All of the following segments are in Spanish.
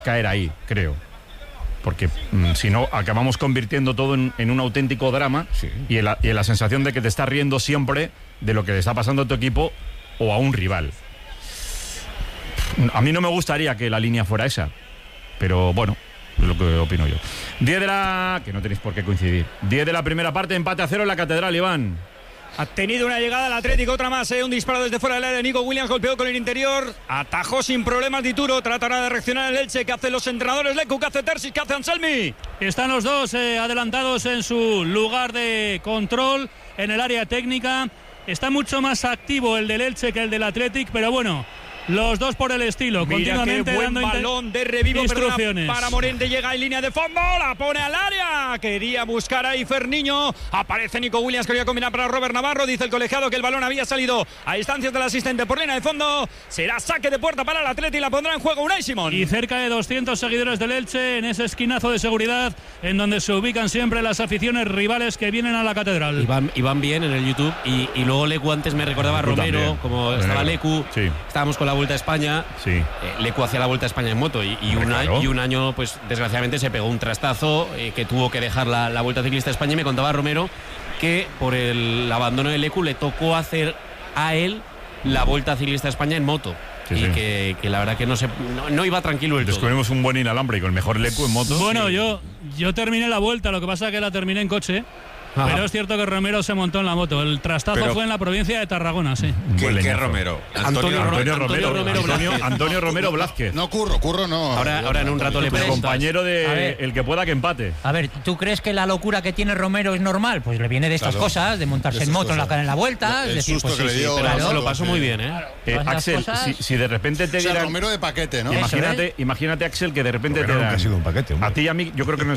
caer ahí, creo. Porque si no, acabamos convirtiendo todo en un auténtico drama, sí. y en la sensación de que te estás riendo siempre de lo que le está pasando a tu equipo o a un rival. A mí no me gustaría que la línea fuera esa, pero bueno, es lo que opino yo. 10 de la... que no tenéis por qué coincidir. 10 de la primera parte, empate a 0 en la Catedral, Iván. Ha tenido una llegada al Atlético, otra más, un disparo desde fuera del área de Nico Williams, golpeó con el interior, atajó sin problemas Dituro, tratará de reaccionar el Elche. ¿Qué hacen los entrenadores? Lecu, ¿qué hace Terzic? ¿Qué hace Anselmi? Están los dos adelantados en su lugar de control, en el área técnica. Está mucho más activo el del Elche que el del Athletic, pero bueno, los dos por el estilo. Mira continuamente qué buen dando balón de revivo instrucciones para Morente, llega en línea de fondo, la pone al área, quería buscar ahí Ferniño, aparece Nico Williams, quería combinar para Robert Navarro, dice el colegiado que el balón había salido a instancias del asistente por línea de fondo, será saque de puerta para el Atleti y la pondrá en juego Unai Simón. Y cerca de 200 seguidores del Elche en ese esquinazo de seguridad en donde se ubican siempre las aficiones rivales que vienen a la Catedral. Y van bien en el YouTube y luego Lecu antes me recordaba a Romero, también. Como estaba Lecu, sí. Estábamos con la Vuelta a España, sí. Lecu hacía la Vuelta a España en moto y un año pues desgraciadamente se pegó un trastazo que tuvo que dejar la Vuelta Ciclista a España, y me contaba Romero que por el abandono de Lecu le tocó hacer a él la Vuelta Ciclista a España en moto. Sí, y sí. Que la verdad que no iba tranquilo el todo. Descubrimos un buen inalámbrico, el mejor Lecu en moto. Bueno, sí. yo terminé la Vuelta, lo que pasa es que la terminé en coche. Ajá. Pero es cierto que Romero se montó en la moto. El trastazo fue en la provincia de Tarragona, sí. ¿Qué Romero? Antonio Romero Blázquez. No, Curro no. Ahora en un rato le preguntas. Compañero de el que pueda que empate. A ver, ¿tú crees que la locura que tiene Romero es normal? Pues le viene de estas cosas, de montarse en moto en la vuelta. El decir, susto pues que le dio. Pero se lo pasó muy bien, Axel, si de repente te dieran... Romero de paquete, ¿no? Imagínate, Axel, que de repente te dan... Ha sido un paquete, a ti y a mí, yo creo que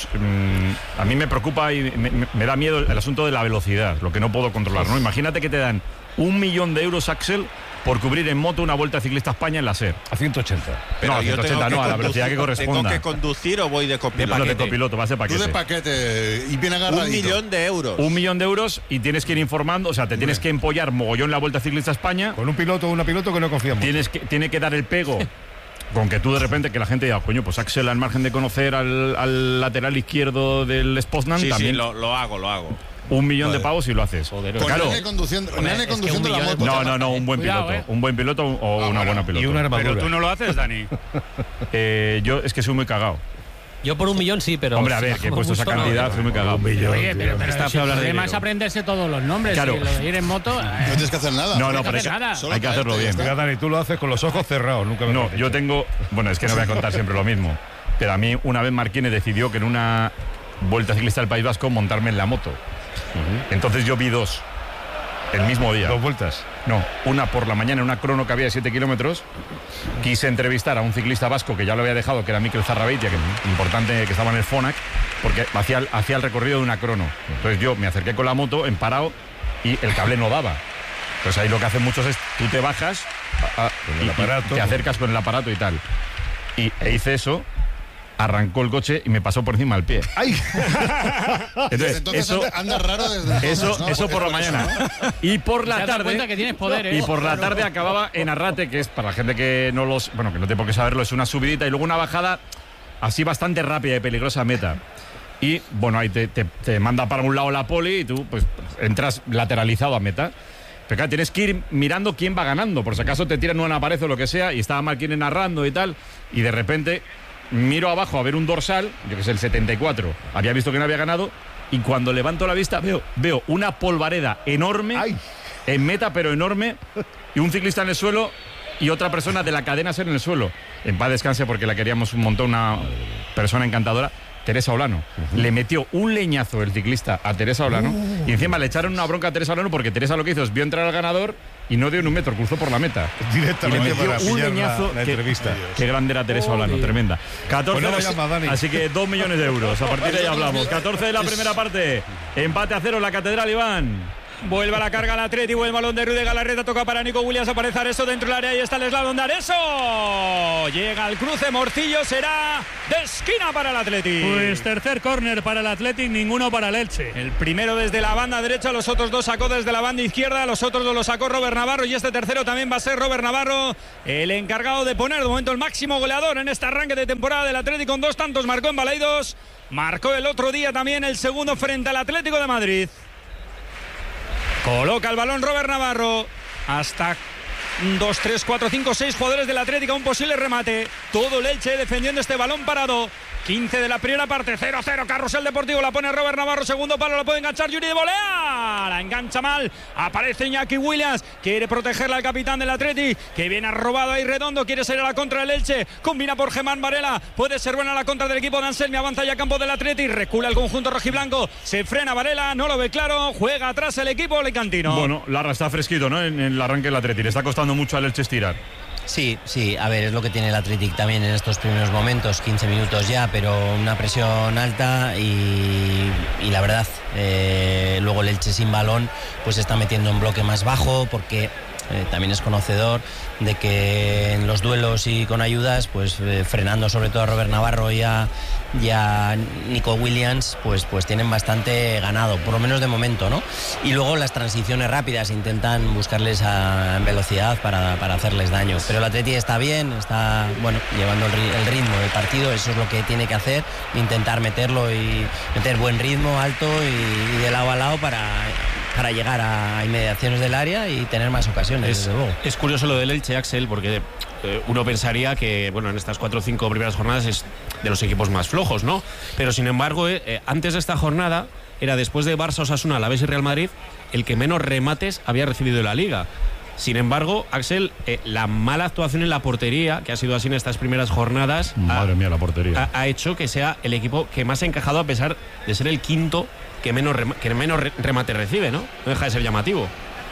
a mí me preocupa y me da miedo el asunto de la velocidad, lo que no puedo controlar, ¿no? Imagínate que te dan 1 millón de euros, Axel, por cubrir en moto una Vuelta Ciclista a España en la SER. A 180. Pero no, a 180 no, a la velocidad que corresponda. ¿Tengo que conducir o voy de copiloto? De copiloto, vas de paquete. Tú de paquete y bien agarradito. 1 millón de euros. 1 millón de euros y tienes que ir informando, o sea, te tienes que empollar mogollón la Vuelta Ciclista a España. Con un piloto o una piloto que no confiamos. Tiene que dar el pego. Con que tú de repente, que la gente diga, coño, pues Axel, al margen de conocer al lateral izquierdo del Poznan, también... Sí, lo hago. 1 millón de pavos y lo haces. Joder, claro. Nene conduciendo la moto. No, un buen piloto. Un buen piloto o una buena piloto. Y una armadura. Pero tú no lo haces, Dani. Yo es que soy muy cagado. Yo por 1 millón sí, pero... Hombre, a ver, que he puesto esa cantidad, soy muy cagado. 1 millón. Oye, pero está feo hablar de además aprenderse todos los nombres. Claro. Y lo de ir en moto... No tienes que hacer nada. No, pero hay que hacerlo bien. Mira, Dani, tú lo haces con los ojos cerrados. Nunca me No, yo tengo... Bueno, es que no voy a contar siempre lo mismo. Pero a mí una vez Marquine decidió que en una Vuelta Ciclista del País Vasco montarme en la moto. Entonces yo vi 2 el mismo día. 2 vueltas. No, una por la mañana, una crono que había de 7 kilómetros. Quise entrevistar a un ciclista vasco que ya lo había dejado, que era Mikel Zarrabeitia, que importante, que estaba en el Fonac, porque hacía el recorrido de una crono. Entonces yo me acerqué con la moto en parado y el cable no daba. Entonces ahí lo que hacen muchos es, tú te bajas y te acercas con el aparato y tal. E hice eso. Arrancó el coche y me pasó por encima del pie. ¡Ay! Entonces eso, anda raro desde entonces, ¿no? Eso por la mañana. Y por la tarde. Que tienes poder, Y por la tarde acababa en Arrate, que es para la gente que no que no tiene por qué saberlo, es una subidita y luego una bajada así bastante rápida y peligrosa meta. Y bueno, ahí te manda para un lado la poli y tú pues entras lateralizado a meta. Pero claro, tienes que ir mirando quién va ganando, por si acaso te tiran una pared o lo que sea, y estaba Marquine narrando y tal, y de repente miro abajo a ver un dorsal, yo que sé, el 74, había visto que no había ganado, y cuando levanto la vista veo una polvareda enorme, en meta pero enorme, y un ciclista en el suelo y otra persona de la cadena SER en el suelo. En paz descanse, porque la queríamos un montón, una persona encantadora, Teresa Olano. Le metió un leñazo el ciclista a Teresa Olano, y encima le echaron una bronca a Teresa Olano porque Teresa lo que hizo es vio entrar al ganador y no dio en 1 metro, cruzó por la meta. Directamente y le metió un leñazo. La entrevista. Qué grande era Teresa Olano, tremenda. 14, así que 2 millones de euros. A partir de ahí hablamos. 14 de la primera parte. Empate a 0 en la Catedral, Iván. Vuelve a la carga el Atleti, vuelve el balón de Rudy Galarreta, toca para Nico Williams, aparece Areso dentro del área y está el slalom de Areso. Llega al cruce, Morcillo, será de esquina para el Atleti. Pues tercer córner para el Atleti, ninguno para el Elche. El primero desde la banda derecha, los otros dos sacó desde la banda izquierda, los otros dos los sacó Robert Navarro y este tercero también va a ser Robert Navarro, el encargado de poner de momento el máximo goleador en este arranque de temporada del Atleti con 2 tantos, marcó en Balaidos, marcó el otro día también el segundo frente al Atlético de Madrid. Coloca el balón Robert Navarro. Hasta 2, 3, 4, 5, 6 jugadores del Atlético. Un posible remate. Todo el Elche defendiendo este balón parado. 15 de la primera parte. 0-0. Carrusel Deportivo. La pone Robert Navarro. Segundo palo. La puede enganchar Yuri de volea. La engancha mal. Aparece Iñaki Williams. Quiere protegerla al capitán del Atleti, que viene robado ahí Redondo. Quiere salir a la contra del Elche. Combina por Germán Varela. Puede ser buena la contra del equipo de Anselmi. Avanza ya a campo del Atleti. Recula el conjunto rojiblanco. Se frena Varela. No lo ve claro. Juega atrás el equipo alicantino. Bueno, Larra está fresquito, ¿no? En el arranque del Atleti. Le está costando mucho al Elche estirar. Sí, a ver, es lo que tiene el Athletic también en estos primeros momentos, 15 minutos ya, pero una presión alta y la verdad, luego el Elche sin balón pues se está metiendo en bloque más bajo porque también es conocedor de que en los duelos y con ayudas, pues frenando sobre todo a Robert Navarro y a Nico Williams, pues tienen bastante ganado, por lo menos de momento, ¿no? Y luego las transiciones rápidas intentan buscarles en velocidad para hacerles daño. Pero el Atleti está bien, está llevando el ritmo del partido, eso es lo que tiene que hacer, intentar meterlo y meter buen ritmo, alto y de lado a lado para llegar a inmediaciones del área y tener más ocasiones, desde luego. Es curioso lo del Elche, Axel, porque uno pensaría que en estas 4 o 5 primeras jornadas es de los equipos más flojos, ¿no? Pero sin embargo, antes de esta jornada era, después de Barça, Osasuna, Alavés y Real Madrid, el que menos remates había recibido en la Liga. Sin embargo, Axel, la mala actuación en la portería, que ha sido así en estas primeras jornadas, madre mía, la portería, ha hecho que sea el equipo que más ha encajado, a pesar de ser el quinto que menos remate recibe, ¿no? No deja de ser llamativo.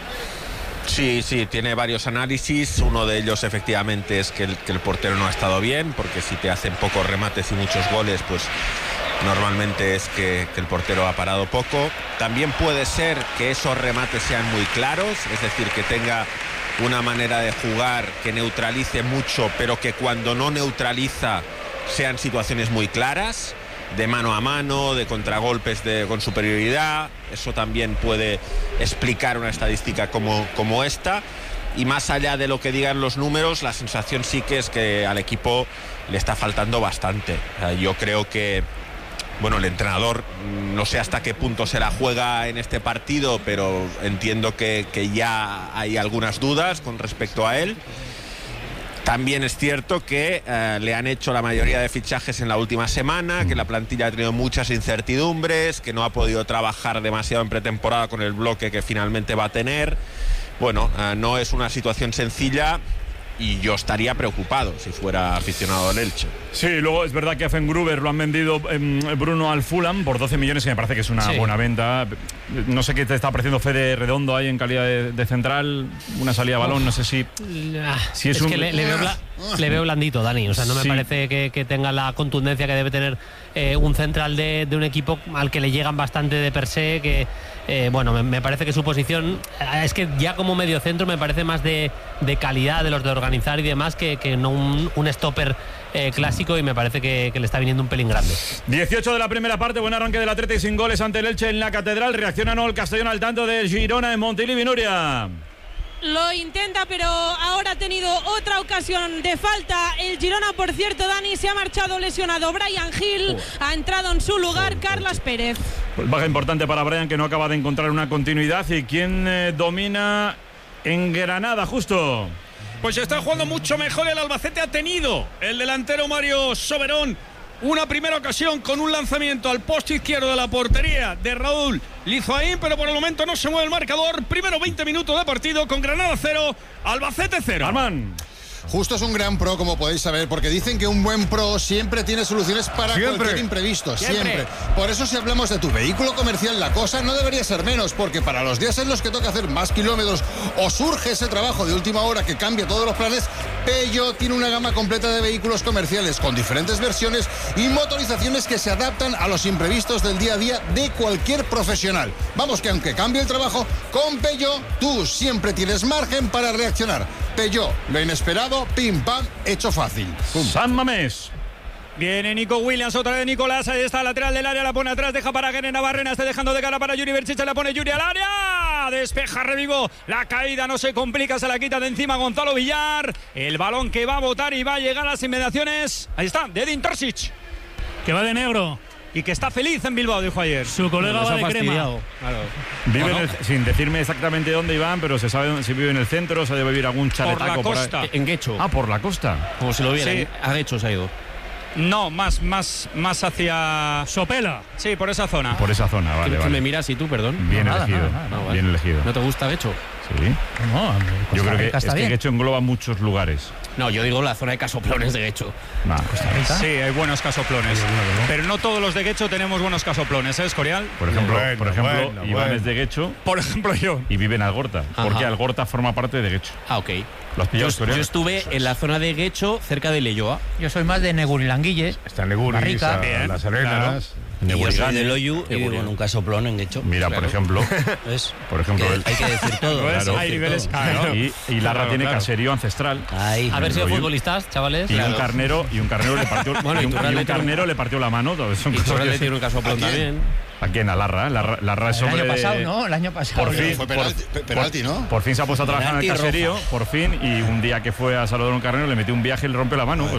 Sí, tiene varios análisis. Uno de ellos efectivamente es que el portero no ha estado bien, porque si te hacen pocos remates y muchos goles, pues normalmente es que el portero ha parado poco. También puede ser que esos remates sean muy claros, es decir, que tenga una manera de jugar que neutralice mucho, pero que cuando no neutraliza sean situaciones muy claras, de mano a mano, de contragolpes con superioridad. Eso también puede explicar una estadística como esta. Y más allá de lo que digan los números, la sensación sí que es que al equipo le está faltando bastante. Yo creo que el entrenador, no sé hasta qué punto se la juega en este partido, pero entiendo que ya hay algunas dudas con respecto a él. También es cierto que le han hecho la mayoría de fichajes en la última semana, que la plantilla ha tenido muchas incertidumbres, que no ha podido trabajar demasiado en pretemporada con el bloque que finalmente va a tener. No es una situación sencilla y yo estaría preocupado si fuera aficionado al Elche. Sí, luego es verdad que a Fengruber lo han vendido Bruno al Fulham por 12 millones, que me parece que es una buena venta. No sé qué te está pareciendo Fede Redondo ahí en calidad de central, una salida de balón, no sé si es que le veo blandito, Dani. O sea, no me parece que tenga la contundencia que debe tener un central de un equipo al que le llegan bastante de per se, que me parece que su posición es que ya como medio centro me parece más de calidad de los de organizar y demás que no un stopper clásico, y me parece que le está viniendo un pelín grande. 18 de la primera parte, buen arranque del Atleti sin goles ante el Elche en la Catedral. Reacciona el Castellón al tanto del Girona en Montilivi. Nuria. Lo intenta, pero ahora ha tenido otra ocasión de falta. El Girona, por cierto, Dani, se ha marchado lesionado. Bryan Gil ha entrado en su lugar, Carlas Pérez. Pues baja importante para Bryan, que no acaba de encontrar una continuidad. ¿Y quién domina en Granada, justo? Pues está jugando mucho mejor el Albacete. Ha tenido el delantero Mario Soberón una primera ocasión con un lanzamiento al poste izquierdo de la portería de Raúl Lizoaín, pero por el momento no se mueve el marcador. Primero 20 minutos de partido con Granada 0, Albacete 0. Armán. Justo es un gran pro, como podéis saber, porque dicen que un buen pro siempre tiene soluciones para cualquier imprevisto, siempre. Por eso, si hablamos de tu vehículo comercial, la cosa no debería ser menos, porque para los días en los que toca hacer más kilómetros o surge ese trabajo de última hora que cambia todos los planes, Peugeot tiene una gama completa de vehículos comerciales con diferentes versiones y motorizaciones que se adaptan a los imprevistos del día a día de cualquier profesional. Vamos, que aunque cambie el trabajo, con Peugeot tú siempre tienes margen para reaccionar. Peugeot, lo inesperado, pim pam, hecho fácil. San Mamés. Viene Nico Williams, otra vez Nicolás, ahí está, lateral del área, la pone atrás, deja para Guerrero Navarrena, está dejando de cara para Yuri Berchiche, la pone Yuri al área, despeja Revivo, la caída no se complica, se la quita de encima Gonzalo Villar, el balón que va a botar y va a llegar a las inmediaciones, ahí está, de Edin Terzic, que va de negro. Y que está feliz en Bilbao, dijo ayer. Su colega va de crema. Claro. Vive sin decirme exactamente dónde iban, pero se sabe si vive en el centro, se debe vivir algún charetaco por la costa. En Guecho. Ah, por la costa. Como si lo viera. Sí. A Guecho se ha ido. No, más hacia Sopela. Sí, por esa zona. Por esa zona, vale, ¿Que vale. me miras y tú, perdón? Bien No, elegido, nada. bien elegido. ¿No te gusta Guecho? Sí. No, Yo creo que Rica está es que bien. Guecho engloba muchos lugares. No, yo digo la zona de casoplones de Guecho. Nah. Sí, hay buenos casoplones. Pero no todos los de Guecho tenemos buenos casoplones, ¿eh, Escorial? Por ejemplo, Bueno. Iván es de Guecho Por ejemplo, yo. y vive en Algorta. Porque Ajá. Algorta forma parte de Guecho. Ah, ok. ¿Lo has pillado, Yo Escorial? estuve en la zona de Guecho, cerca de Leyoa. Yo soy más de Negurilanguilles. Está en Leguris, Barrica. Bien, Las Arenas. Y yo soy Negurigán. de Loyu y vivo en un casoplón en Guecho. Mira, por ejemplo, ¿Ves? por ejemplo, Que el- hay que decir todo. ¿Ves? Claro. Hay niveles. Claro. y Larra tiene caserío ancestral. Ahí. Haber sido Rollo. futbolistas, chavales. Y un carnero le partió, Bueno, y un Iturralde tiene carnero le partió la mano. Todo eso. Y Torralde tiene un casoplón también. Aquí en Larra, Larra es El hombre año pasado, de- ¿no? El año pasado. Por fin, Fue penalti, ¿no? por fin se ha puesto a trabajar en el Penalti caserío, roja. por fin, y un día que fue a saludar a un carnero le metió un viaje y le rompió la mano.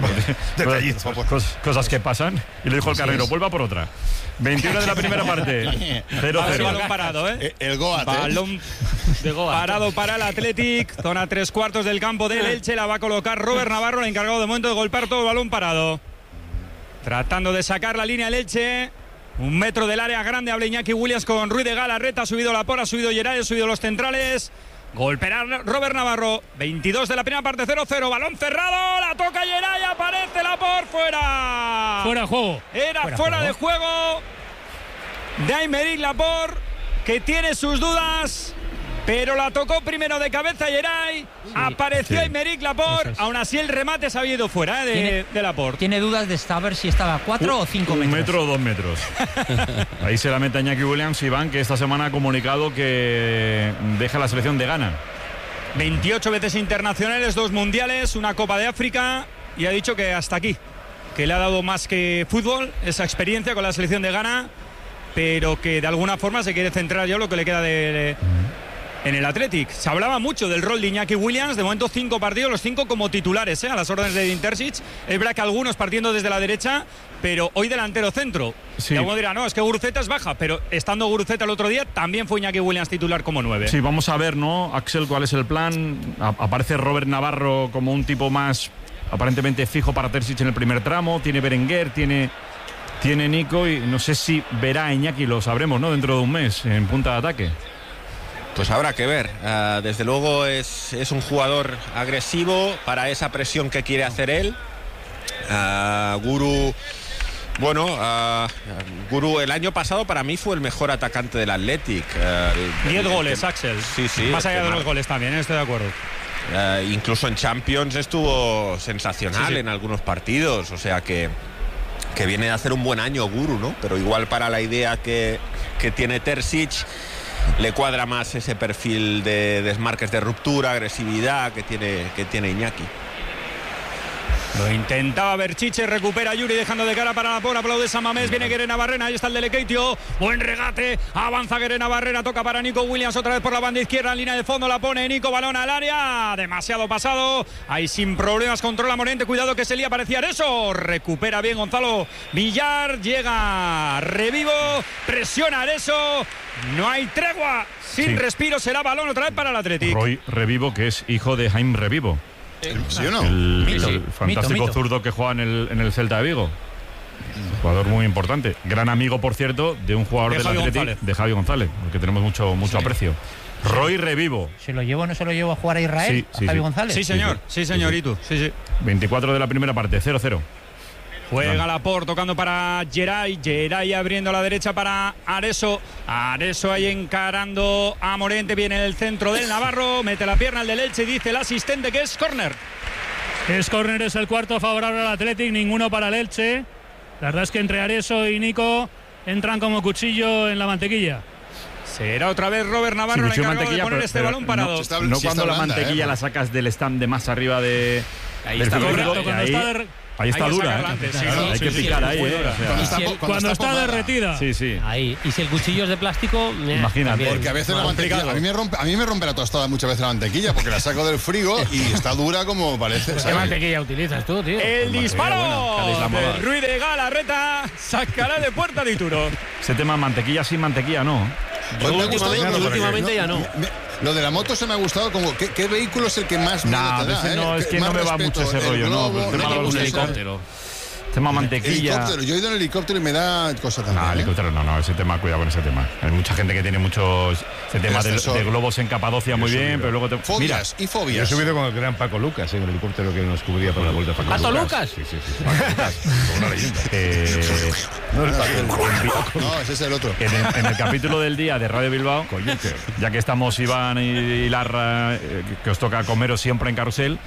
Cosas que pasan. Y le dijo al carnero, vuelva por otra. 21 de la primera parte. A ver, 0-0. balón parado, ¿eh? El Goat, Balón parado para el Athletic. Zona 3/4 del campo del Elche. La va a colocar Robert Navarro, el encargado de momento de golpear todo el balón parado. Tratando de sacar la línea el Elche. 1 metro del área grande. Habla Iñaki Williams con Ruiz de Galarreta. Ha subido Laporte, ha subido Geray, ha subido los centrales. Golpeará Robert Navarro. 22 de la primera parte, 0-0. Balón cerrado. La toca Geray. Aparece Laporte. Fuera. Fuera de juego. Era fuera de juego de Aymeric Laporte, que tiene sus dudas, pero la tocó primero de cabeza Geray. Apareció Sí. Aymeric Laporte. Eso es. Aún así el remate se ha ido fuera de Laporte. Tiene dudas de saber si estaba a 4 o 5 1 metros. metro o 2 metros. Ahí se la mete Iñaki Williams, Iván, que esta semana ha comunicado que deja la selección de Ghana. 28 veces internacionales, 2 mundiales, una Copa de África, y ha dicho que hasta aquí, que le ha dado más que fútbol esa experiencia con la selección de Ghana, pero que de alguna forma se quiere centrar ya en lo que le queda en el Athletic. Se hablaba mucho del rol de Iñaki Williams, de momento 5 partidos, los 5 como titulares, a las órdenes de Edin Terzic. Es verdad que algunos partiendo desde la derecha, pero hoy delantero centro. Sí. Y alguno dirá, no, es que Guruceta es baja, pero estando Guruceta el otro día, también fue Iñaki Williams titular como 9. Sí, vamos a ver, ¿no, Axel, cuál es el plan? Aparece Robert Navarro como un tipo más aparentemente fijo para Terzic en el primer tramo. Tiene Berenguer, tiene Nico, y no sé si verá a Iñaki, lo sabremos, ¿no? Dentro de un mes, en punta de ataque. Pues habrá que ver. Desde luego es un jugador agresivo para esa presión que quiere hacer él. Guru, bueno, Guru el año pasado para mí fue el mejor atacante del Athletic. 10 goles, Axel. Sí. Más allá de los goles también, estoy de acuerdo. Incluso en Champions estuvo sensacional Sí. en algunos partidos. O sea que viene de hacer un buen año Guru, ¿no? Pero igual para la idea que tiene Terzic le cuadra más ese perfil de desmarques de ruptura, agresividad que tiene Iñaki. Lo intentaba Berchiche, recupera Yuri dejando de cara para Laporte, aplaude San Mamés, viene Guerena Barrena, ahí está el de Lekeitio, buen regate, avanza Guerena Barrena, toca para Nico Williams otra vez por la banda izquierda, en línea de fondo la pone Nico, balón al área, demasiado pasado, ahí sin problemas controla Morente, cuidado que se lía, parecía eso, recupera bien Gonzalo Villar, llega Revivo, presiona eso, no hay tregua, sin respiro, será balón otra vez para el Athletic. Roy Revivo, que es hijo de Jaime Revivo. ¿Sí o no? El fantástico mito. zurdo que juega en el Celta de Vigo. Jugador muy importante. Gran amigo, por cierto, de un jugador De del Javi Athletic, González. de Javi González, porque tenemos mucho aprecio. Roy Revivo. ¿Se lo llevo o no se lo llevo a jugar a Israel? Sí, ¿A Javi González? Sí, señor. Sí, señorito. Sí. 24 de la primera parte, 0-0. Juega Laporte tocando para Geray. Geray abriendo a la derecha para Areso. Areso ahí encarando a Morente. Viene el centro del Navarro. Mete la pierna al del Elche y dice el asistente que es córner. Es córner, es el cuarto favorable al Athletic, ninguno para el Elche. La verdad es que entre Areso y Nico entran como cuchillo en la mantequilla. Será otra vez Robert Navarro el encargado de poner este balón parado. No cuando la mantequilla la sacas del stand de más arriba de... Ahí está correcto, cuando está ahí está dura, hay que picar ahí, cuando está derretida. Sí. Ahí. Y si el cuchillo es de plástico, imagínate. Porque a veces la mantequilla, a mí me rompe la tostada muchas veces la mantequilla, porque la saco del frigo y está dura como parece. ¿Qué mantequilla utilizas tú, tío? El disparo de Ruiz de Galarreta sacará de puerta de Ituro. Ese tema mantequilla sin mantequilla, no. Últimamente ya no. Lo de la moto se me ha gustado, como ¿qué vehículo es el que más miedo te da? No, es que no me va mucho ese rollo, no. El tema de un helicóptero. Tema mantequilla. Helicóptero, yo he ido en helicóptero y me da cosa también. Helicóptero no, ese tema, cuidado con ese tema. Hay mucha gente que tiene muchos. Ese tema de globos en Capadocia muy bien, pero luego fobias. Yo he subido con el gran Paco Lucas en el helicóptero que nos cubría para la vuelta a ¿Paco Lucas? Sí. Paco Lucas, una leyenda. No, ese es el otro. En el capítulo del día de Radio Bilbao, ya que estamos Iván y Larra, que os toca comeros siempre en carrusel,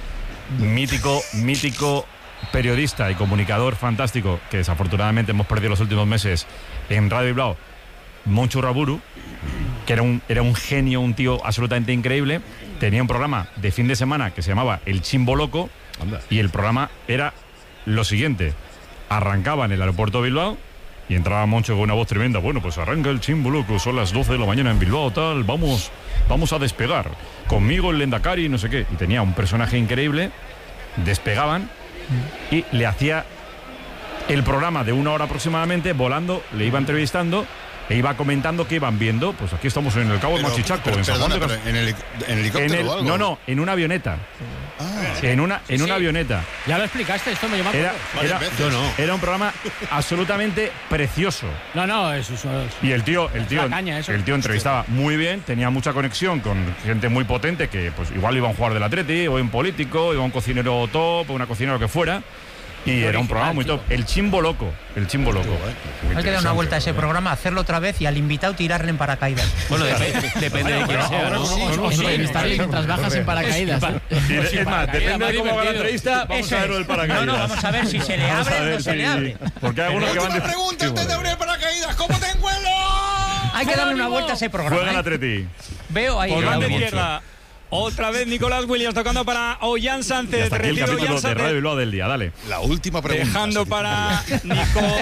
mítico periodista y comunicador fantástico que desafortunadamente hemos perdido los últimos meses en Radio Bilbao, Moncho Raburu, que era un genio, un tío absolutamente increíble. Tenía un programa de fin de semana que se llamaba El Chimbo Loco. Y el programa era lo siguiente: arrancaba en el aeropuerto de Bilbao y entraba Moncho con una voz tremenda. Bueno, pues arranca el Chimbo Loco, son las 12 de la mañana en Bilbao, tal, vamos a despegar. Conmigo el Lendakari, no sé qué. Y tenía un personaje increíble. Despegaban y le hacía el programa de 1 hora aproximadamente, volando, le iba entrevistando e iba comentando que iban viendo. Pues aquí estamos en el Cabo de Machichaco, en San Juan de Cas... ¿En helicóptero o algo? No, en una avioneta. En una avioneta. Ya lo explicaste, esto me llama. Era un programa absolutamente precioso. No, eso. Y el tío entrevistaba muy bien, tenía mucha conexión con gente muy potente que pues igual iba a un jugador del Atleti, o un político, iba a un cocinero top, o una cocinera que fuera. Y era un programa muy top. El Chimbo Loco. Hay que dar una vuelta a ese programa, hacerlo otra vez y al invitado tirarle en paracaídas. Bueno, depende de quién sea, ¿no? Entrevistarle mientras bajas en paracaídas. Es más, depende de cómo va la entrevista, vamos a verlo del paracaídas. No, vamos a ver si se le abre o no se le abre. Porque hay algunos que van de... pregunta antes de abrir paracaídas, ¿cómo te encuentro? Hay que darle una vuelta a ese programa. Juega el Atleti. Veo ahí. Por banda izquierda. Otra vez Nicolás Williams tocando para Ollán Sánchez. Hasta aquí el capítulo de Radio Bilbao del día, dale. La última pregunta. Dejando para Nico.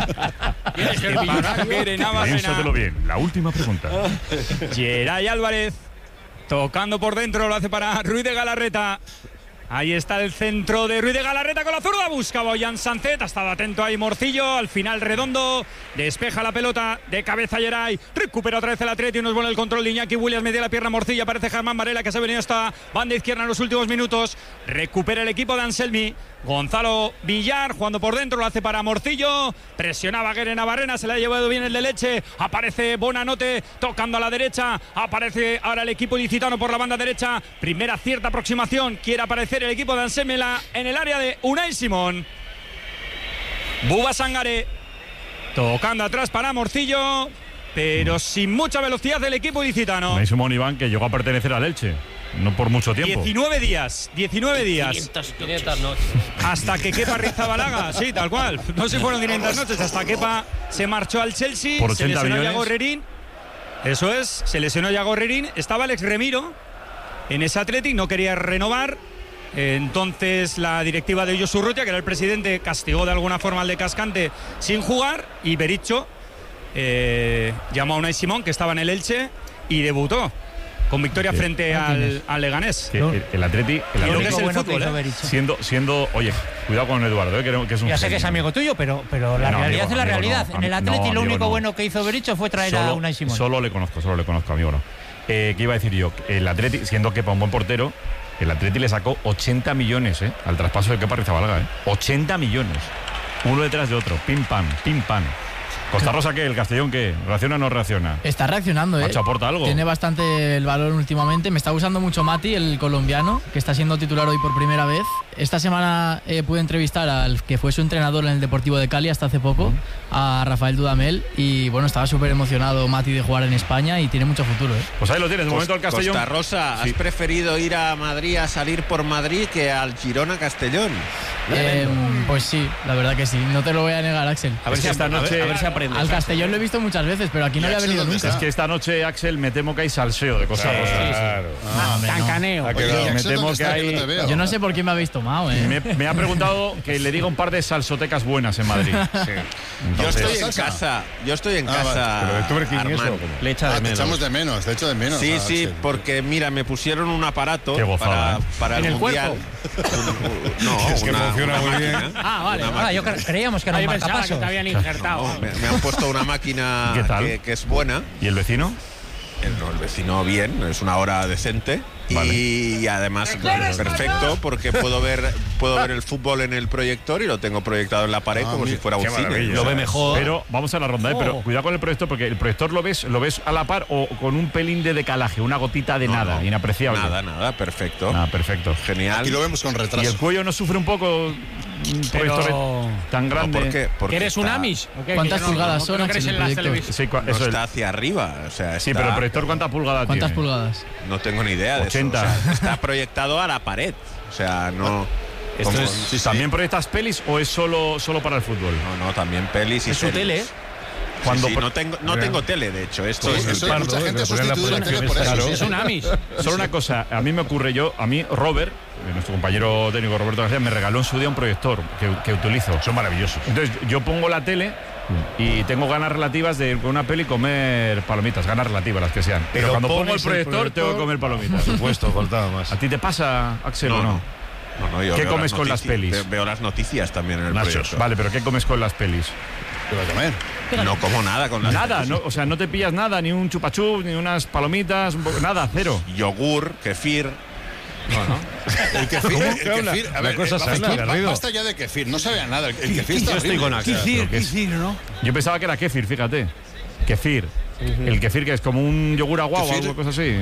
Piénsatelo bien. La última pregunta. Geray Álvarez tocando por dentro, lo hace para Ruiz de Galarreta. Ahí está el centro de Ruiz de Galarreta con la zurda, buscaba Ollán Sánchez, ha estado atento ahí Morcillo, al final Redondo, despeja la pelota de cabeza Geray, recupera otra vez el Atleti, nos vuelve el control de Iñaki Williams, media la pierna Morcillo, aparece Germán Varela que se ha venido hasta banda izquierda en los últimos minutos, recupera el equipo de Anselmi, Gonzalo Villar jugando por dentro, lo hace para Morcillo, presionaba Guere Navarrena, se le ha llevado bien el de Leche, aparece Bonanote tocando a la derecha, aparece ahora el equipo ilicitano por la banda derecha, primera cierta aproximación, quiere aparecer el equipo de Anselmela en el área de Unai Simón. Buba Sangare tocando atrás para Morcillo, pero sin mucha velocidad del equipo ilicitano. Unai Simón, Iván, que llegó a pertenecer al Elche, no por mucho tiempo. 19 días. 500 noches. Hasta que Kepa Rizabalaga, sí, tal cual. No se fueron 500 noches, hasta Kepa se marchó al Chelsea, por 80 se lesionó millones. Yago Rerín. Eso es, se lesionó Yago Rerín. Estaba Alex Remiro en ese Athletic, no quería renovar. Entonces la directiva de Josu Urrutia, que era el presidente, castigó de alguna forma al de Cascante sin jugar, y Berizzo llamó a Unai Simón, que estaba en el Elche, y debutó con victoria frente al Leganés. Sí, el Atleti, lo que es el fútbol, siendo, oye, cuidado con Eduardo, que es un ya sé que es amigo tuyo, pero la realidad es la realidad. En el Atleti lo único bueno que hizo Berizzo fue traer a Unai Simón. Solo le conozco, amigo, no. ¿Qué iba a decir yo? El Atleti, siendo Kepa un buen portero, el Atleti le sacó 80 millones al traspaso de Kepa Rizabalaga. 80 millones. Uno detrás de otro. Pim, pam, Costa Rosa, ¿qué? ¿El Castellón qué? ¿Reacciona o no reacciona? Está reaccionando, Macho, aporta algo. Tiene bastante el balón últimamente. Me está gustando mucho Mati, el colombiano, que está siendo titular hoy por primera vez. Esta semana pude entrevistar al que fue su entrenador en el Deportivo de Cali hasta hace poco, a Rafael Dudamel, y bueno, estaba súper emocionado Mati de jugar en España y tiene mucho futuro. Pues ahí lo tienes, de momento el Castellón. Costa Rosa, ¿has preferido ir a Madrid a salir por Madrid que al Girona Castellón? Pues sí, la verdad que sí. No te lo voy a negar, Axel. A ver si esta noche... A ver si aprendes. Al Castellón lo he visto muchas veces, pero aquí no había venido nunca. Es que esta noche, Axel, me temo que hay salseo de Costa Rosa. Claro. Cancaneo. Me temo que hay... Yo no sé por qué me habéis tomado, Me ha preguntado que le diga un par de salsotecas buenas en Madrid. Sí. Entonces, yo estoy en casa. Pero de Tuberkin y eso, ¿cómo? Le echa de menos. Te echamos de menos, Sí, sí, porque mira, me pusieron un aparato para el Mundial. No, es que funciona muy bien. Vale. Yo creíamos que era un marcapasos. Que te habían injertado. Me han puesto una máquina que es buena. ¿Y el vecino? El vecino bien, es una hora decente. Vale. Y además perfecto, porque puedo ver el fútbol en el proyector y lo tengo proyectado en la pared como si fuera un cine. Lo ve mejor. Pero vamos a la ronda, pero cuidado con el proyector, porque el proyector lo ves a la par o con un pelín de decalaje, una gotita de nada, inapreciable. Nada, perfecto. Perfecto. Genial. Aquí lo vemos con retraso. ¿Y el cuello no sufre un poco un proyector tan grande? ¿Por qué? Porque ¿Eres un Amish? ¿Cuántas pulgadas son, Axel, el proyector? Sí, No está hacia arriba. O sea, sí, pero el proyector, ¿cuántas pulgadas ¿Cuántas tiene? pulgadas? No tengo ni idea de 80. eso. O sea, está proyectado a la pared. O sea, no... Esto es, ¿También proyectas pelis o es solo para el fútbol? No, también pelis y ¿Es su tele? Cuando no tengo tele, de hecho. Esto es el Eso, mucha gente ha sustituido la tele por eso. Es un Amish. Solo una cosa, a mí me ocurre, Robert, nuestro compañero técnico Roberto García, me regaló en su día un proyector que utilizo. Son maravillosos. Entonces yo pongo la tele y tengo ganas relativas de con una peli comer palomitas, ganas relativas las que sean. Pero cuando pongo el proyector tengo que comer palomitas. Por supuesto, faltaba más. ¿A ti te pasa, Axel, o no? No, yo ¿Qué veo comes con las noticias, pelis? Veo las noticias también en el proyector. Vale, pero ¿qué comes con las pelis? ¿Qué vas a comer? No como nada con las Nada, pelis. no, o sea, no te pillas nada, ni un chupachup, ni unas palomitas, nada, cero. Yogur, kefir. El kefir, a ver, cosa sana, Garrido. basta ya de kefir, no sabe a nada. El kefir está Yo estoy con horrible. Axel. Kefir, ¿no? Yo pensaba que era kéfir, fíjate. Kéfir. El kéfir, que es como un yogur aguado o Kéfir. algo así.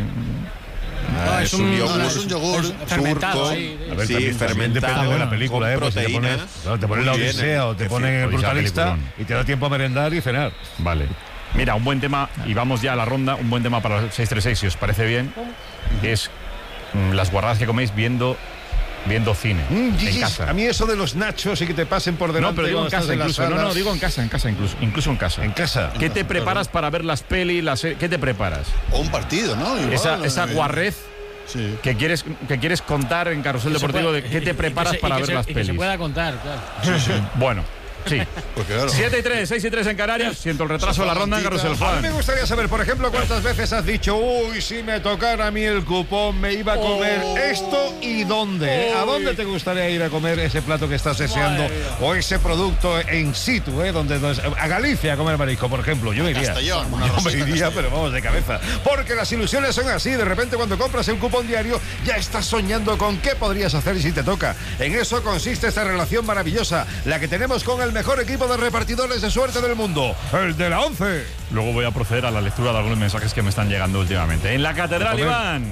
Es un yogur. No, es un yogur fermentado turco. ahí. A ver, Sí, también fermentado. depende de la película, con pues si te pones, proteínas. claro, te ponen La Muy bien, Odisea o te ponen El Odisea, Brutalista peliculón. y te da tiempo a merendar y cenar. Vale. Mira, un buen tema, y vamos ya a la ronda, un buen tema para el 636, si os parece bien, es las guarradas que coméis viendo cine, en casa. A mí eso de los nachos y que te pasen por delante. No, pero digo en cuando estás casa las incluso. No, salas. digo en casa incluso en casa. En casa. ¿Qué te preparas para ver las pelis? ¿Qué te preparas? O un partido, ¿no? Igual, Esa guarrez Sí. que quieres contar en Carrusel Deportivo, de qué te preparas para ver las Que pelis. se pueda contar, claro. Bueno, sí. Pues claro. 7-3, 6-3 en Canarias. Siento el retraso de la ronda en Carrusel A mí Juan. me gustaría saber, por ejemplo, cuántas veces has dicho, uy, si me tocara a mí el cupón, me iba a comer esto y dónde. ¿A dónde te gustaría ir a comer ese plato que estás deseando o ese producto en situ, donde a Galicia a comer marisco, por ejemplo? Yo iría. Castellón, una Yo me rosita iría, Castellón. pero vamos de cabeza. Porque las ilusiones son así. De repente, cuando compras el cupón diario, ya estás soñando con qué podrías hacer si te toca. En eso consiste esta relación maravillosa, la que tenemos con el mejor equipo de repartidores de suerte del mundo, el de la 11. Luego voy a proceder a la lectura de algunos mensajes que me están llegando últimamente. En la Catedral, Joder. Iván.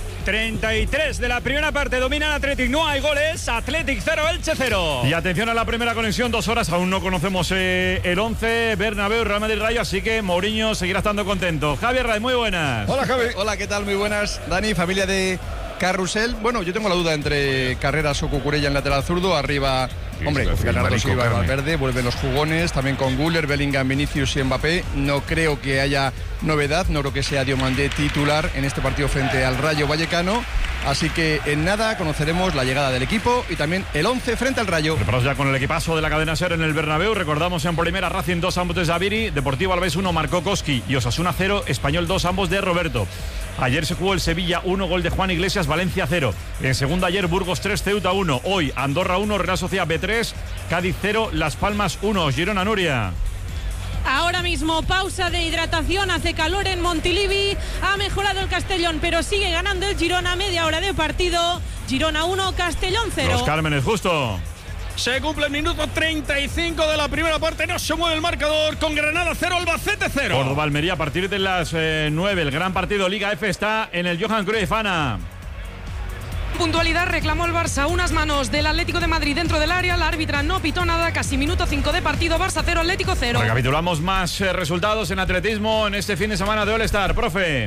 33 de la primera parte, domina el Athletic, no hay goles, Athletic 0, Elche 0. Y atención a la primera conexión, 2 horas, aún no conocemos el 11, Bernabéu, Real Madrid, Rayo, así que Mourinho seguirá estando contento. Javier Ray, muy buenas. Hola, Javi. Hola, ¿qué tal? Muy buenas. Dani, familia de Carrusel. Bueno, yo tengo la duda entre Carreras o Cucurella en lateral zurdo, arriba... Hombre, Bernardo Silva y Valverde, vuelven los jugones, también con Güler, Bellingham, Vinicius y Mbappé. No creo que haya novedad, no creo que sea Diomandé titular en este partido frente al Rayo Vallecano. Así que en nada conoceremos la llegada del equipo y también el 11 frente al Rayo. Preparados ya con el equipazo de la cadena SER en el Bernabéu. Recordamos en primera Racing 2, ambos de Zaviri, Deportivo Alavés 1, marcó Koski y Osasuna 0, Español 2, ambos de Roberto. Ayer se jugó el Sevilla 1, gol de Juan Iglesias, Valencia 0. En segunda ayer Burgos 3, Ceuta 1. Hoy Andorra 1, Real Sociedad B3, Cádiz 0, Las Palmas 1. Girona, Nuria. Ahora mismo pausa de hidratación, hace calor en Montilivi, ha mejorado el Castellón, pero sigue ganando el Girona, media hora de partido. Girona 1, Castellón 0. Los Cármenes, justo. Se cumple el minuto 35 de la primera parte. No se mueve el marcador con Granada 0, Albacete 0. Córdoba Almería a partir de las 9. El gran partido Liga F está en el Johan Cruyff. Ana. Puntualidad, reclamó el Barça unas manos del Atlético de Madrid dentro del área. La árbitra no pitó nada. Casi minuto 5 de partido. Barça 0, Atlético 0. Recapitulamos más resultados en atletismo en este fin de semana de All-Star. Profe.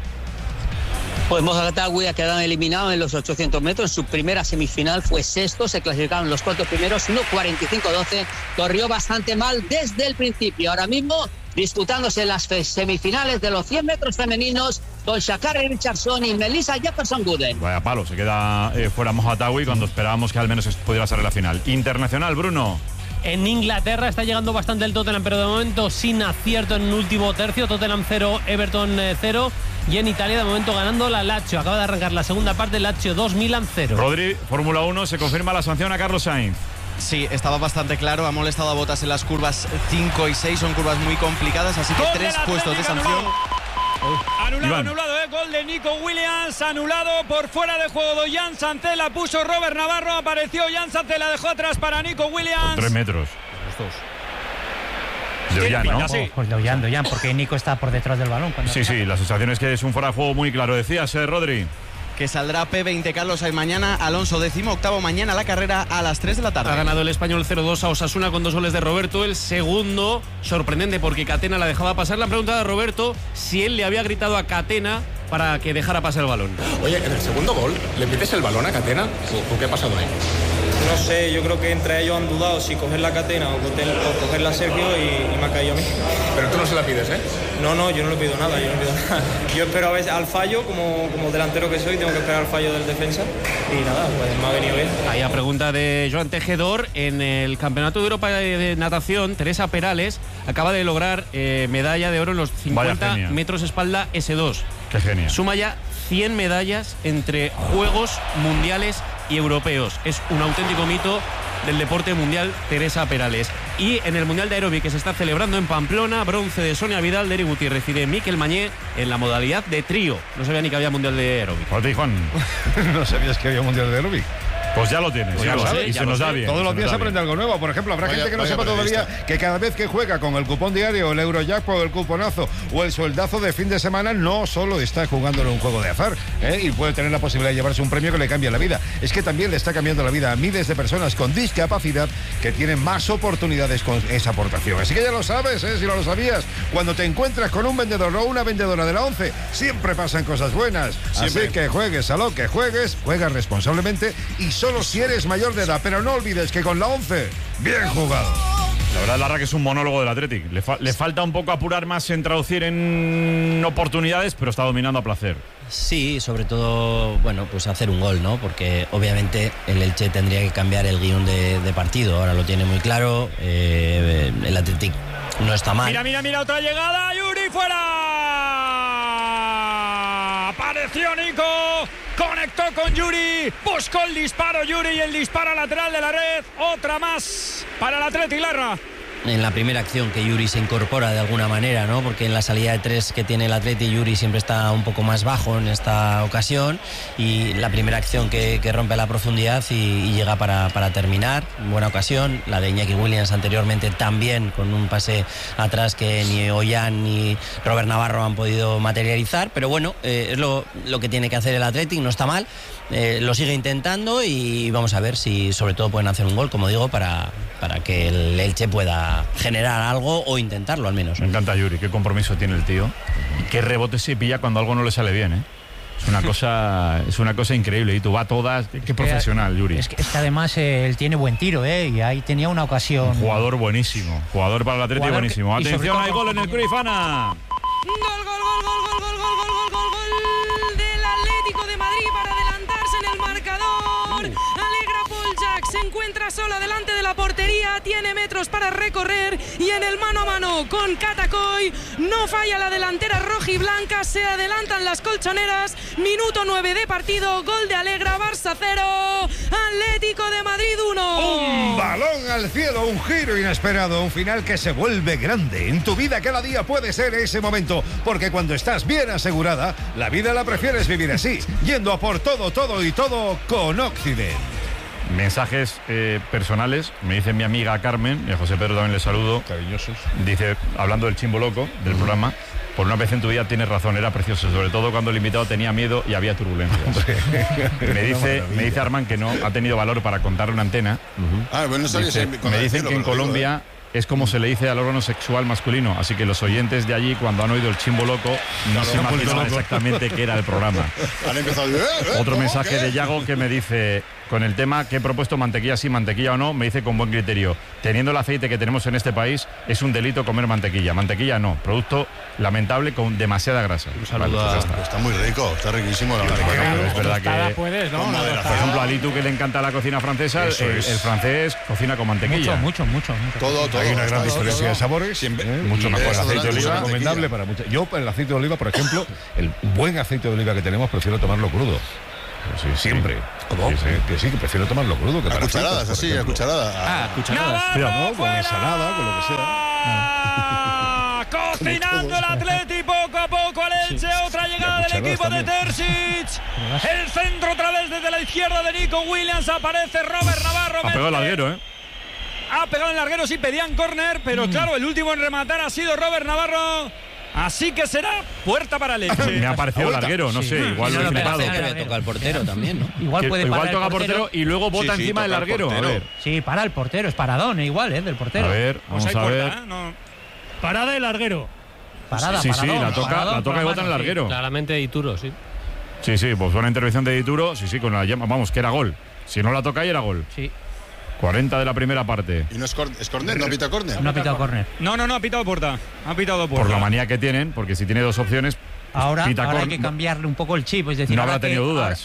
Pues Mohamed ha quedado eliminado en los 800 metros. En su primera semifinal fue sexto. Se clasificaron los 4 primeros. 1:45.12. Corrió bastante mal desde el principio. Ahora mismo disputándose las semifinales de los 100 metros femeninos con Sha'Carri Richardson y Melissa Jefferson-Guden. Vaya palo, se queda fuera Mohamed cuando esperábamos que al menos pudiera ser la final. Internacional, Bruno. En Inglaterra está llegando bastante el Tottenham, pero de momento sin acierto en el último tercio. Tottenham 0, Everton 0. Y en Italia de momento ganando la Lazio. Acaba de arrancar la segunda parte, Lazio 2, Milan 0. Rodri, Fórmula 1, se confirma la sanción a Carlos Sainz. Sí, estaba bastante claro. Ha molestado a Bottas en las curvas 5 y 6. Son curvas muy complicadas, así que 3 puestos de sanción. Anulado, gol de Nico Williams, anulado por fuera de juego. Doyan Sancela puso Robert Navarro, apareció Jan Sancela, dejó atrás para Nico Williams. 3 metros. Los dos. De Ollán, ¿no? Pues de Ollán, porque Nico está por detrás del balón. Sí, la sensación es que es un fuera de juego muy claro. Decías, Rodri. Que saldrá P20 Carlos Sainz mañana. Alonso 18º mañana la carrera a las 3 de la tarde. Ha ganado el español 0-2 a Osasuna con 2 goles de Roberto. El segundo, sorprendente porque Catena la dejaba pasar. La pregunta de Roberto si él le había gritado a Catena para que dejara pasar el balón. Oye, en el segundo gol, ¿le pides el balón a Catena? ¿O qué ha pasado ahí? No sé, yo creo que entre ellos han dudado si coger la Catena o cogerla a Sergio y me ha caído a mí. Pero tú no se la pides, ¿eh? No, yo no le pido nada, Yo espero a veces al fallo, como delantero que soy, tengo que esperar al fallo del defensa y nada, pues me ha venido bien. Ahí a pregunta de Joan Tejedor, en el Campeonato de Europa de Natación, Teresa Perales acaba de lograr medalla de oro en los 50 metros espalda S2. Qué genial. Suma ya 100 medallas entre Juegos Mundiales y Europeos. Es un auténtico mito del deporte mundial, Teresa Perales. Y en el Mundial de Aeróbic que se está celebrando en Pamplona, bronce de Sonia Vidal, de Eric Gutiérrez y de Miquel Mañé en la modalidad de trío. No sabía ni que había Mundial de Aeróbic. ¿Para ti, Juan? ¿No sabías que había Mundial de Aeróbic? Pues ya lo tienes, pues ya lo sabes, y se nos da bien. Todos los días aprende algo nuevo. Por ejemplo, habrá gente que no sepa todavía que cada vez que juega con el cupón diario, el Eurojackpot o el cuponazo o el sueldazo de fin de semana, no solo está jugando en un juego de azar y puede tener la posibilidad de llevarse un premio que le cambie la vida. Es que también le está cambiando la vida a miles de personas con discapacidad que tienen más oportunidades con esa aportación. Así que ya lo sabes, si no lo sabías. Cuando te encuentras con un vendedor o una vendedora de la 11, siempre pasan cosas buenas. Siempre. Así que juegues a lo que juegues, juega responsablemente y solo si eres mayor de edad, pero no olvides que con la 11, bien jugado. La verdad, Larra, que es un monólogo del Athletic. Le falta un poco apurar más en traducir en oportunidades, pero está dominando a placer. Sí, sobre todo, bueno, pues hacer un gol, ¿no? Porque obviamente el Elche tendría que cambiar el guión de partido. Ahora lo tiene muy claro. El Athletic no está mal. Mira, otra llegada. Yuri fuera. Apareció Nico. Conectó con Yuri, buscó el disparo Yuri y el disparo lateral de la red. Otra más para el Athletic, Larra. En la primera acción que Yuri se incorpora de alguna manera, ¿no? Porque en la salida de 3 que tiene el Athletic, Yuri siempre está un poco más bajo en esta ocasión, y la primera acción que rompe la profundidad y llega para terminar, buena ocasión. La de Iñaki Williams anteriormente también, con un pase atrás que ni Ollán ni Robert Navarro han podido materializar, pero bueno, es lo que tiene que hacer el Athletic, no está mal. Lo sigue intentando y vamos a ver si sobre todo pueden hacer un gol, como digo, para que el Elche pueda generar algo o intentarlo al menos. Me encanta Yuri, qué compromiso tiene el tío, qué rebote se pilla cuando algo no le sale bien, Es una cosa increíble y tú va a todas. Qué profesional, Yuri. Es que además él tiene buen tiro, y ahí tenía una ocasión. Un jugador buenísimo, jugador para el Atlético buenísimo. Atención, hay gol en el Cruyff, Ana. Gol del Atlético de Madrid para adelantarse en el marcador. Alegra Paul Jack, se encuentra sola delante de la portería, tiene metros para recorrer y en el mano a mano con Catacoy no falla la delantera rojiblanca, se adelantan las colchoneras. Minuto 9 de partido, gol de Alegra, Barça 0, Atlético de Madrid 1. Un balón al cielo, un giro inesperado, un final que se vuelve grande. En tu vida cada día puede ser ese momento, porque cuando estás bien asegurada, la vida la prefieres vivir así, yendo a por todo y todo con Occident. mensajes personales, me dice mi amiga Carmen, y a José Pedro también le saludo. Cariñosos. Dice, hablando del Chimbo Loco, del programa, por una vez en tu vida tienes razón, era precioso, sobre todo cuando el invitado tenía miedo y había turbulencias. me dice Armán que no ha tenido valor para contarle una antena. Me dicen que en Colombia es como se le dice al órgano sexual masculino, así que los oyentes de allí, cuando han oído el Chimbo Loco, no se imaginaban exactamente qué era el programa. Otro mensaje de Yago que me dice, con el tema que he propuesto, mantequilla sí, mantequilla o no, me dice con buen criterio, teniendo el aceite que tenemos en este país, es un delito comer mantequilla. Mantequilla no, producto lamentable con demasiada grasa. Está muy rico, está riquísimo la mantequilla. Es verdad que, puedes, ¿no? por ejemplo, a Litu, que le encanta la cocina francesa, el francés cocina con mantequilla. Mucho. Todo. Hay una gran diferencia de sabores. Mucho mejor el aceite de oliva. Recomendable para muchos. Yo, el aceite de oliva, por ejemplo, el buen aceite de oliva que tenemos, prefiero tomarlo crudo. Sí, siempre. ¿Cómo? Que prefiero tomarlo crudo que a cucharadas, así, a cucharadas. Cucharadas. No, con ensalada, con lo que sea. Cocinando el Atleti poco a poco al Elche. Otra llegada del equipo de Terzic. El centro otra vez desde la izquierda de Nico Williams. Aparece Robert Navarro. Ha pegado el larguero, Ha pegado el larguero, sí, pedían córner, pero claro, el último en rematar ha sido Robert Navarro. Así que será puerta para el Elche. Me ha parecido larguero, no sé, igual lo he flipado. Toca el portero también, ¿no? Igual toca el portero y luego bota encima del larguero. A ver. Sí, para el portero, es paradón, del portero. A ver, vamos a ver. Parada y larguero. Parada, sí, la toca y bota en el larguero. Claramente Dituro, sí. Sí, pues buena intervención de Dituro, sí, con la llama, vamos, que era gol. Si no la toca ahí era gol. Sí. 40 de la primera parte. ¿Y no es córner? ¿No ha pitado córner? No ha pitado córner. No, ha pitado puerta. Por la manía que tienen, porque si tiene dos opciones, ahora hay que cambiarle un poco el chip. Es decir, no habrá tenido dudas.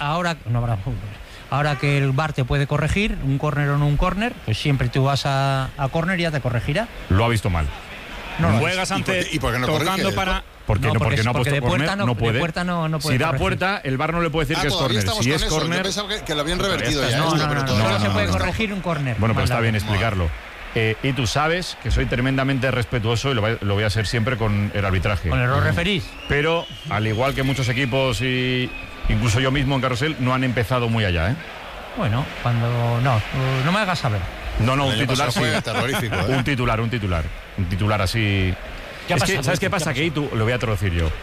Ahora que el VAR te puede corregir, un córner o no un córner, pues siempre tú vas a córner y ya te corregirá. Lo ha visto mal. No juegas antes ¿Y por qué no tocando corrige? para... Porque no ha puesto córner, no puede. De puerta no puede si da corregir. puerta, el VAR no le puede decir que es córner. Si es córner... Yo pensaba que lo habían revertido ya. No se puede corregir un córner. Bueno, pero está bien explicarlo. Y tú sabes que soy tremendamente respetuoso y lo voy a ser siempre con el arbitraje. ¿Con el error referís? Pero, al igual que muchos equipos y incluso yo mismo en Carrusel, no han empezado muy allá, Bueno, cuando... No me hagas saber. No, un titular sí. Terrorífico, Un titular así... ¿Sabes qué pasa? Que Itu, lo voy a traducir yo.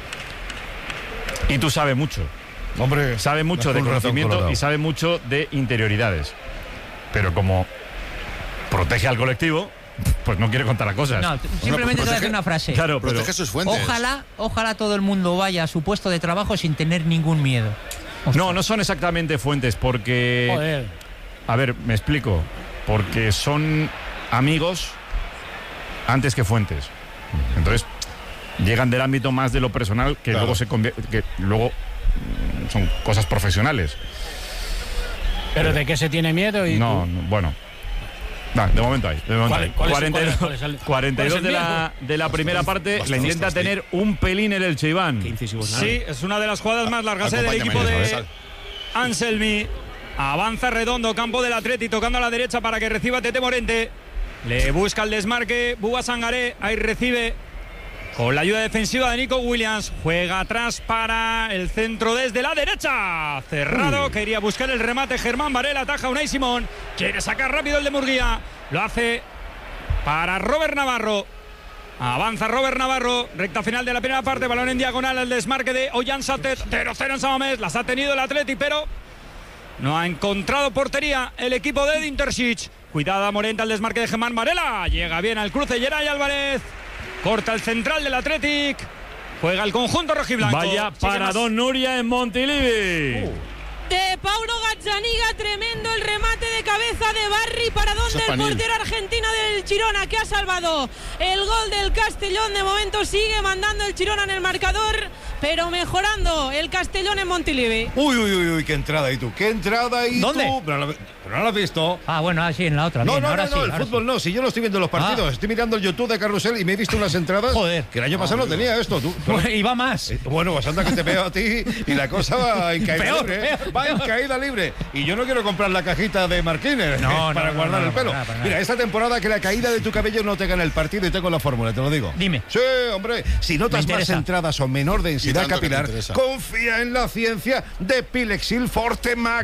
Itu sabe mucho. Hombre, sabe mucho de conocimiento y sabe mucho de interioridades. Pero como protege al colectivo, pues no quiere contar las cosas. No, simplemente te voy a decir una frase. Claro, pero protege sus fuentes. Ojalá todo el mundo vaya a su puesto de trabajo sin tener ningún miedo. No son exactamente fuentes, porque... Joder. A ver, me explico. Porque son amigos antes que fuentes. Entonces, llegan del ámbito más de lo personal que luego luego son cosas profesionales. ¿Pero de qué se tiene miedo? Bueno. De momento hay. 42 de la primera parte. La intenta tener un pelín el Elche, Iván. Sí, es una de las jugadas más largas del equipo de Anselmi. Avanza Redondo, campo del Atleti, tocando a la derecha para que reciba Tete Morente. Le busca el desmarque Bouba Sangaré. Ahí recibe con la ayuda defensiva de Nico Williams. Juega atrás para el centro desde la derecha. Cerrado. Quería buscar el remate Germán Varela. Ataja Unai Simón. Quiere sacar rápido el de Murguía. Lo hace para Robert Navarro. Avanza Robert Navarro. Recta final de la primera parte. Balón en diagonal. El desmarque de Ollán Satet. 0-0 en Samamés. Las ha tenido el Atleti, pero no ha encontrado portería el equipo de Edin Terzic. Cuidada Morente al desmarque de Germán Varela. Llega bien al cruce Geray Álvarez. Corta el central del Athletic. Juega el conjunto rojiblanco. Vaya para Don Nuria en Montilivi. De Paulo Gazzaniga, tremendo el remate de cabeza de Barry para donde el portero argentino del Girona, que ha salvado el gol del Castellón. De momento sigue mandando el Girona en el marcador, pero mejorando el Castellón en Montilivi. Uy, qué entrada, ¿y tú? ¿Qué entrada, y ¿dónde? Tú? Pero no lo has visto. Bueno, sí, en la otra. No, bien, el fútbol no. Si yo no estoy viendo los partidos, estoy mirando el YouTube de Carrusel y me he visto unas entradas. Joder. Que el año pasado no tenía esto. Tú. Y va más. Bueno, pues anda que te veo a ti y la cosa va en caída libre. Va en caída libre. Y yo no quiero comprar la cajita de Martínez para guardar el pelo. Mira, esta temporada que la caída de tu cabello no te gane el partido y tengo la fórmula, te lo digo. Dime. Sí, hombre. Si notas más entradas o menor densidad capilar, confía en la ciencia de Pilexil Forte Max.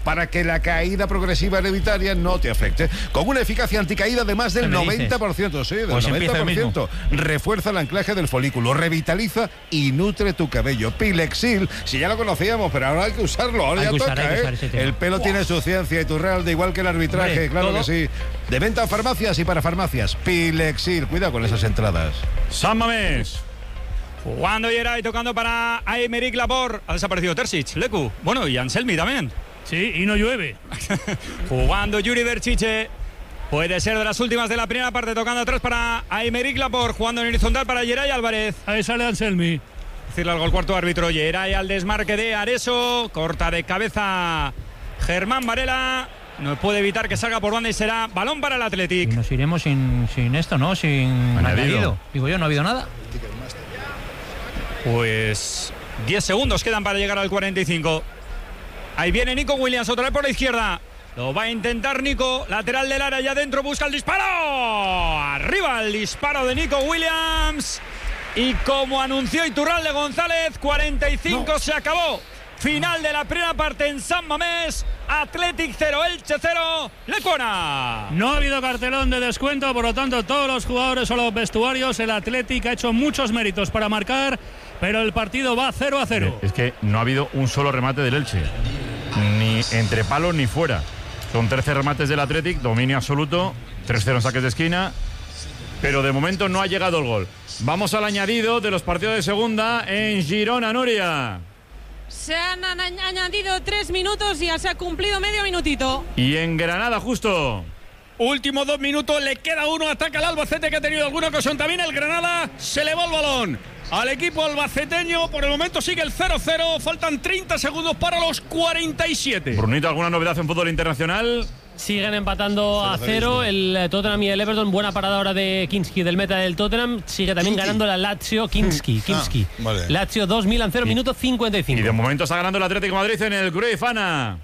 para que la caída progresiva hereditaria no te afecte. Con una eficacia anticaída de más del 90%, sí, del pues 90%. Refuerza el anclaje del folículo, revitaliza y nutre tu cabello. Pilexil, si ya lo conocíamos, pero ahora hay que usarlo, ahora ya toca, El pelo tiene su ciencia y tu real, de igual que el arbitraje, hombre, claro ¿todo? Que sí. De venta a farmacias y para farmacias. Pilexil, cuidado con esas entradas. San Mamés. Jugando Yeray, tocando para Aymeric Laporte. Ha desaparecido Terzic, Lecu. Bueno, y Anselmi también. Sí, y no llueve. Jugando Yuri Berchiche. Puede ser de las últimas de la primera parte, tocando atrás para Aymeric Laporte. Jugando en horizontal para Yeray Álvarez. Ahí sale Anselmi. Decirle algo al cuarto árbitro. Yeray al desmarque de Areso. Corta de cabeza Germán Varela. No puede evitar que salga por banda y será balón para el Athletic. Y nos iremos sin esto, ¿no? Sin añadido. Digo yo, no ha habido nada. Pues 10 segundos quedan para llegar al 45. Ahí viene Nico Williams, otra vez por la izquierda. Lo va a intentar Nico, lateral del área, ya dentro busca el disparo. Arriba el disparo de Nico Williams. Y como anunció Iturralde González, 45 no. Se acabó. Final de la primera parte en San Mamés. Athletic 0, Elche 0, Lecuona. No ha habido cartelón de descuento, por lo tanto todos los jugadores o los vestuarios, el Athletic ha hecho muchos méritos para marcar, pero el partido va 0-0. Es que no ha habido un solo remate del Elche, ni entre palos ni fuera. Son 13 remates del Athletic, dominio absoluto, 3-0 en saques de esquina, pero de momento no ha llegado el gol. Vamos al añadido de los partidos de segunda en Girona, Nuria. Se han añadido 3 minutos y ya se ha cumplido medio minutito. Y en Granada, justo. Últimos 2 minutos, le queda uno, ataca el Albacete, que ha tenido alguna ocasión también. El Granada se le va el balón al equipo albaceteño. Por el momento sigue el 0-0, faltan 30 segundos para los 47. Brunito, ¿alguna novedad en fútbol internacional? Siguen empatando a 0 el Tottenham y el Everton. Buena parada ahora de Kinski, del meta del Tottenham. Sigue también ganando la Lazio. Kinski. Vale. Lazio 2, Milan 0, minuto 55. Y de momento está ganando el Atlético de Madrid en el Cruyff, Ana.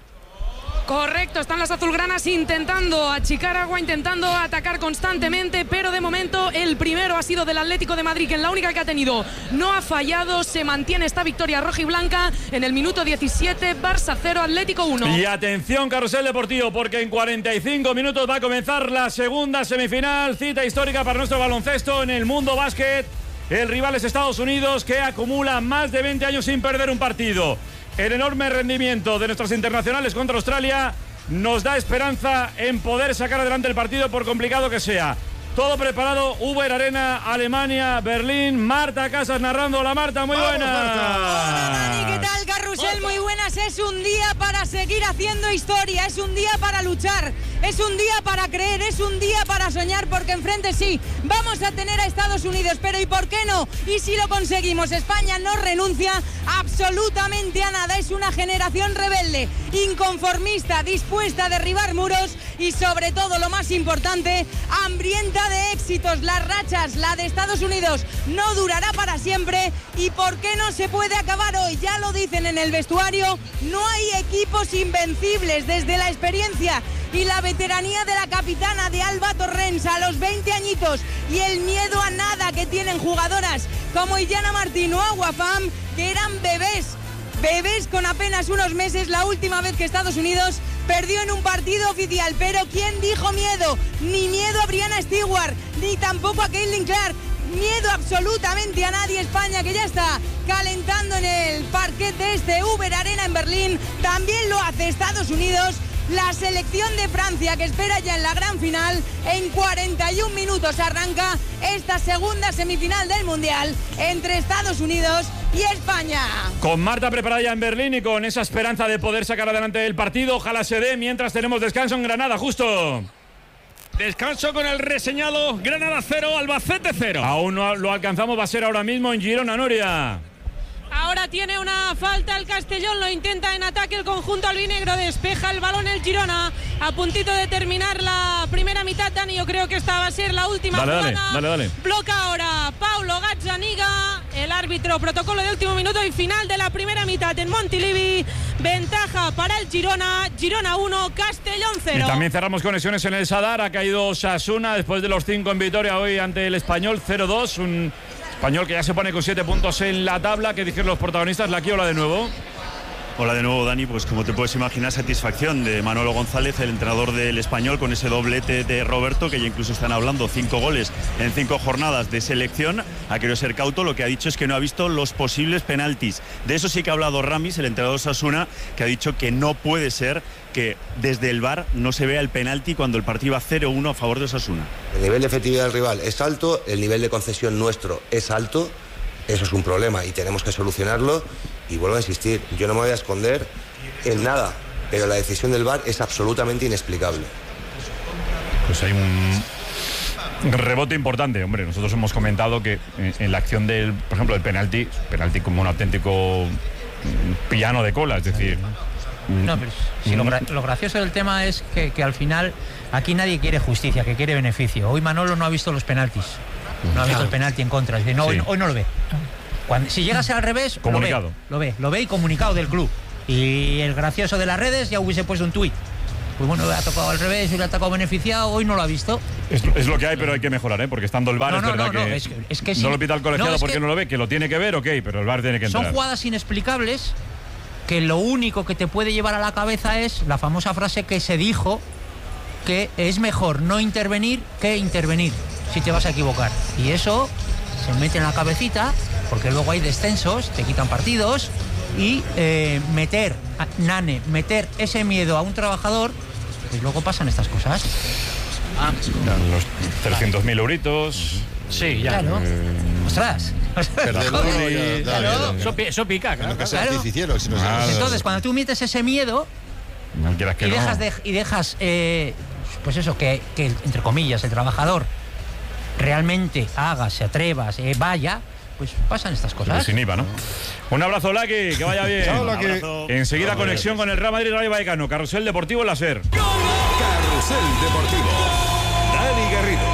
Correcto, están las azulgranas intentando achicar agua, intentando atacar constantemente, pero de momento el primero ha sido del Atlético de Madrid, que en la única que ha tenido no ha fallado. Se mantiene esta victoria roja y blanca en el minuto 17, Barça 0, Atlético 1. Y atención, carrusel deportivo, porque en 45 minutos va a comenzar la segunda semifinal, cita histórica para nuestro baloncesto en el mundo básquet. El rival es Estados Unidos, que acumula más de 20 años sin perder un partido. El enorme rendimiento de nuestros internacionales contra Australia nos da esperanza en poder sacar adelante el partido, por complicado que sea. Todo preparado, Uber Arena, Alemania, Berlín. Marta Casas narrando. Hola, Marta, muy buenas. Hola, Dani, ¿qué tal, carrusel? Muy buenas. Es un día para seguir haciendo historia, es un día para luchar, es un día para creer, es un día para soñar, porque enfrente sí, vamos a tener a Estados Unidos, pero ¿y por qué no? Y si lo conseguimos, España no renuncia absolutamente a nada. Es una generación rebelde, inconformista, dispuesta a derribar muros y, sobre todo, lo más importante, hambrienta de éxitos. Las rachas, la de Estados Unidos, no durará para siempre. ¿Y por qué no se puede acabar hoy? Ya lo dicen en el vestuario, no hay equipos invencibles. Desde la experiencia y la veteranía de la capitana de Alba Torrens a los 20 añitos y el miedo a nada que tienen jugadoras como Illana Martín o Aguafam, que eran bebés con apenas unos meses la última vez que Estados Unidos perdió en un partido oficial. Pero ¿quién dijo miedo? Ni miedo a Brianna Stewart, ni tampoco a Caitlin Clark. Miedo absolutamente a nadie. España, que ya está calentando en el parquet de este Uber Arena en Berlín, también lo hace Estados Unidos. La selección de Francia, que espera ya en la gran final. En 41 minutos arranca esta segunda semifinal del Mundial entre Estados Unidos y España. Con Marta preparada ya en Berlín y con esa esperanza de poder sacar adelante el partido. Ojalá se dé mientras tenemos descanso en Granada, justo. Descanso con el reseñado Granada 0, Albacete 0. Aún no lo alcanzamos, va a ser ahora mismo en Girona, Nuria. Ahora tiene una falta el Castellón, lo intenta en ataque el conjunto albinegro, despeja el balón el Girona, a puntito de terminar la primera mitad. Dani, yo creo que esta va a ser la última jugada. Dale. Bloca ahora Paulo Gazzaniga, el árbitro, protocolo de último minuto y final de la primera mitad en Montilivi. Ventaja para el Girona, Girona 1, Castellón 0. Y también cerramos conexiones en el Sadar, ha caído Osasuna después de los 5 en Vitoria hoy ante el Español 0-2, un Español que ya se pone con 7 puntos en la tabla. ¿Qué dicen los protagonistas? La Quiola de nuevo. Hola de nuevo, Dani. Pues como te puedes imaginar, satisfacción de Manolo González, el entrenador del Español, con ese doblete de Roberto, que ya incluso están hablando 5 goles en 5 jornadas de selección. Ha querido ser cauto, lo que ha dicho es que no ha visto los posibles penaltis. De eso sí que ha hablado Ramis, el entrenador de Osasuna, que ha dicho que no puede ser que desde el VAR no se vea el penalti cuando el partido va 0-1 a favor de Osasuna. El nivel de efectividad del rival es alto, el nivel de concesión nuestro es alto. Eso es un problema y tenemos que solucionarlo. Y vuelvo a insistir, yo no me voy a esconder en nada, pero la decisión del VAR es absolutamente inexplicable. Pues hay un rebote importante, hombre. Nosotros hemos comentado que en la acción del, por ejemplo, del penalti como un auténtico piano de cola, es decir... No, pero si lo gracioso del tema es que al final aquí nadie quiere justicia, que quiere beneficio. Hoy Manolo no ha visto los penaltis. No ha visto el penalti en contra. Es decir, no, hoy no lo ve. Si llegase al revés, comunicado. Lo ve y comunicado del club. Y el gracioso de las redes ya hubiese puesto un tuit. Pues bueno, le ha tocado al revés, le ha tocado beneficiado, hoy no lo ha visto. Es lo que hay, pero hay que mejorar, porque estando el VAR es verdad que no lo pita el colegiado porque no lo ve, que lo tiene que ver, ok, pero el VAR tiene que entrar. Son jugadas inexplicables que lo único que te puede llevar a la cabeza es la famosa frase que se dijo, que es mejor no intervenir que intervenir si te vas a equivocar. Y eso se mete en la cabecita, porque luego hay descensos, te quitan partidos, y meter ese miedo a un trabajador, pues luego pasan estas cosas. Los 300.000 euritos. Sí, ya. Claro. Ostras. Eso pica, claro. Entonces, cuando tú metes ese miedo y dejas pues eso, que entre comillas, el trabajador realmente haga, se atreva, vaya, pues pasan estas cosas. Sin IVA, ¿no? Un abrazo, Laki, que vaya bien. Chao, Laki. Enseguida conexión con el Real Madrid Rayo Vallecano. Carrusel Deportivo, la SER. Carrusel Deportivo. Dani Garrido.